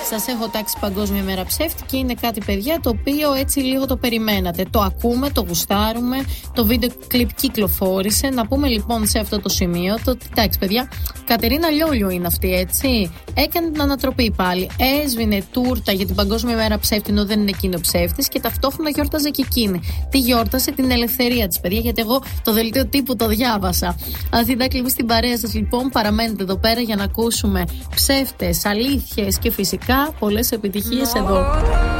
Σας έχω τάξει Παγκόσμια ημέρα ψεύτη και είναι κάτι, παιδιά, το οποίο έτσι λίγο το περιμένατε. Το ακούμε, το γουστάρουμε, το βίντεο κλιπ κυκλοφόρησε. Να πούμε λοιπόν σε αυτό το σημείο ότι, εντάξει, παιδιά, Κατερίνα Λιόλιο είναι αυτή, έτσι. Έκανε την ανατροπή πάλι. Έσβηνε τούρτα για την Παγκόσμια ημέρα ψεύτη, ενώ δεν είναι εκείνο ο ψεύτης, και ταυτόχρονα γιόρταζε και εκείνη. Τι γιόρτασε? Την ελευθερία της, παιδιά, γιατί εγώ το δελτίο τύπου το διάβασα. Αθηνά Κλειβή στην παρέα σας, λοιπόν. Παραμένετε εδώ πέρα για να ακούσουμε ψεύτες, αλήθειες και φυσικά πολλές επιτυχίες εδώ.